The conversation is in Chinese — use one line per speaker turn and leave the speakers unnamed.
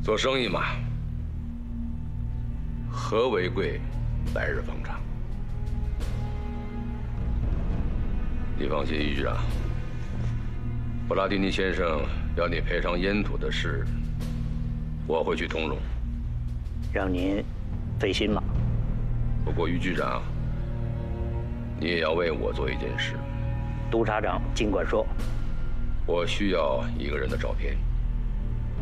做生意嘛，和为贵，来日方长。你放心，于局长，布拉蒂尼先生要你赔偿烟土的事，我会去通融。
让您费心了。
不过，于局长，你也要为我做一件事。
督察长尽管说。
我需要一个人的照片。